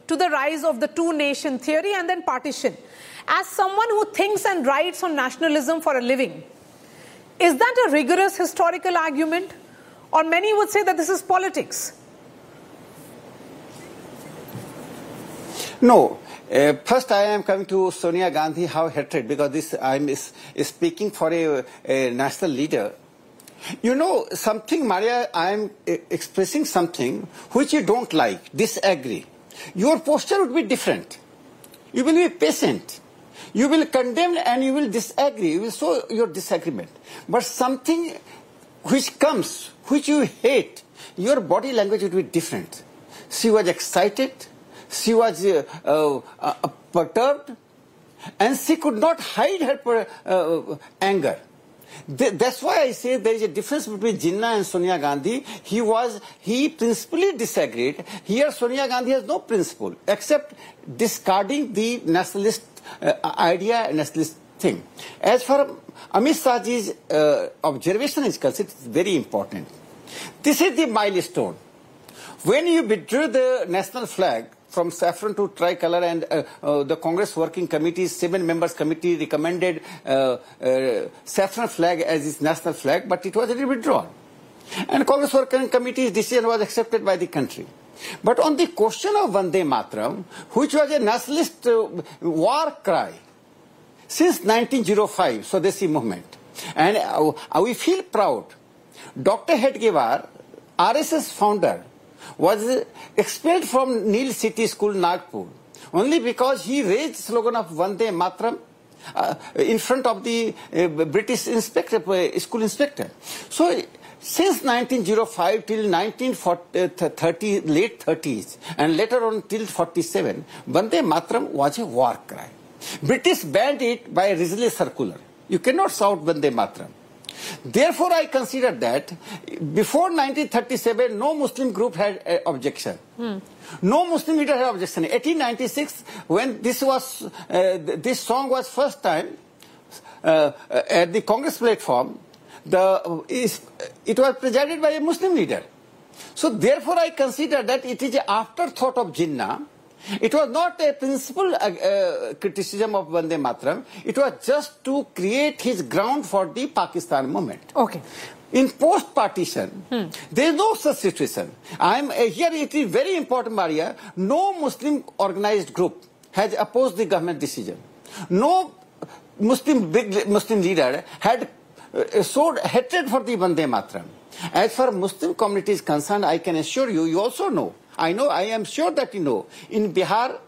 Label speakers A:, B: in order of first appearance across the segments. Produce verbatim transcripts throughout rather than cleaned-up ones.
A: to the rise of the two-nation theory and then partition. As someone who thinks and writes on nationalism for a living, is that a rigorous historical argument? Or many would say that this is politics?
B: No. Uh, first, I am coming to Sonia Gandhi, how hatred, because this I am is, is speaking for a, a national leader. You know, something, Maria, I am uh, expressing something which you don't like, disagree. Your posture would be different. You will be patient. You will condemn and you will disagree. You will show your disagreement. But something which comes, which you hate, your body language would be different. She was excited. She was uh, uh, uh, perturbed, and she could not hide her per, uh, anger. Th that's why I say there is a difference between Jinnah and Sonia Gandhi. He was, he principally disagreed. Here Sonia Gandhi has no principle, except discarding the nationalist uh, idea, nationalist thing. As for Amit Shahji's uh, observation is concerned, it's very important. This is the milestone. When you withdrew the national flag from saffron to tricolour, and uh, uh, the Congress Working Committee's seven members committee recommended uh, uh, saffron flag as its national flag, but it was already withdrawn. And Congress Working Committee's decision was accepted by the country. But on the question of Vande Mataram, which was a nationalist uh, war cry since nineteen oh five, Swadeshi movement, and uh, we feel proud. Doctor Hedgewar, R S S founder, was expelled from Neil City School, Nagpur, only because he raised the slogan of Vande Mataram uh, in front of the uh, British inspector, uh, school inspector. So, since nineteen oh five till nineteen thirty, late thirties, and later on till forty-seven, Vande Mataram was a war cry. British banned it by a Risley circular. You cannot shout Vande Mataram. Therefore, I consider that before nineteen thirty-seven, no Muslim group had uh, objection. Hmm. No Muslim leader had objection. eighteen ninety-six, when this was uh, this song was first time uh, at the Congress platform, the is it was presided by a Muslim leader. So, therefore, I consider that it is an afterthought of Jinnah. It was not a principal uh, uh, criticism of Vande Mataram. It was just to create his ground for the Pakistan movement.
A: Okay.
B: In post-partition, hmm. there is no such situation. I am uh, here. It is very important, Maria. No Muslim organized group has opposed the government decision. No Muslim big Muslim leader had uh, showed hatred for the Vande Mataram. As far as Muslim community is concerned, I can assure you, you also know. I know, I am sure that you know, in Bihar,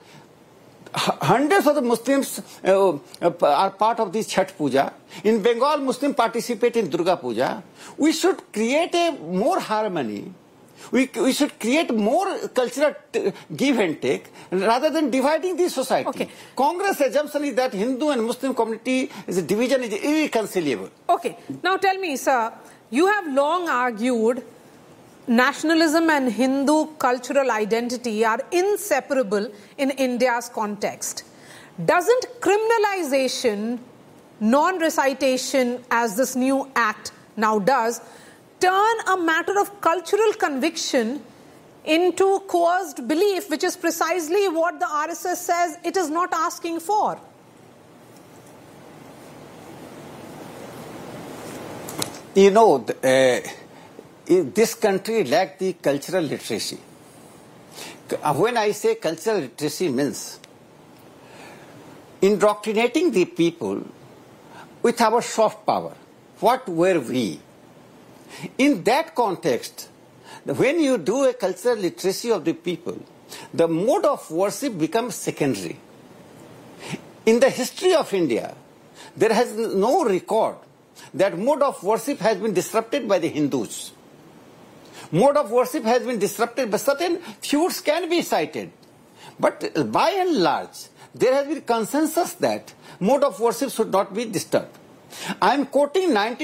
B: hundreds of the Muslims uh, are part of this Chhath Puja. In Bengal, Muslims participate in Durga Puja. We should create a more harmony. We, we should create more cultural t give and take rather than dividing the society.
A: Okay.
B: Congress' assumption is that Hindu and Muslim community is a division is irreconcilable.
A: Okay. Now tell me, sir, you have long argued nationalism and Hindu cultural identity are inseparable in India's context. Doesn't criminalization, non-recitation, as this new act now does, turn a matter of cultural conviction into coerced belief, which is precisely what the R S S says it is not asking for?
B: You know, uh, this country lacks the cultural literacy. When I say cultural literacy means indoctrinating the people with our soft power. What were we? In that context, when you do a cultural literacy of the people, the mode of worship becomes secondary. In the history of India, there has no record that mode of worship has been disrupted by the Hindus. Mode of worship has been disrupted, but certain feuds can be cited. But by and large, there has been consensus that mode of worship should not be disturbed. I am quoting nineteen